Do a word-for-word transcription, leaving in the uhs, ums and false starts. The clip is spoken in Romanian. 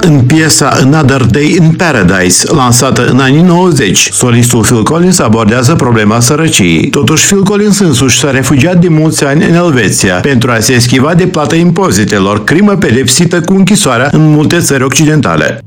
în piesa Another Day in Paradise, lansată în anii nouăzeci. Solistul Phil Collins abordează problema sărăciei. Totuși, Phil Collins însuși s-a refugiat de mulți ani în Elveția pentru a se eschiva de plata impozitelor, crimă pedepsită cu închisoarea în multe țări occidentale.